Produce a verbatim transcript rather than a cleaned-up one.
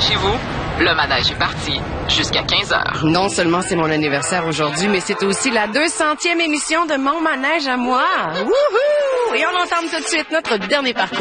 Accrochez-vous, le manège est parti jusqu'à quinze heures. Non seulement c'est mon anniversaire aujourd'hui, mais c'est aussi la deux centième émission de Mon manège à moi. Wouhou! Et on entame tout de suite notre dernier parcours.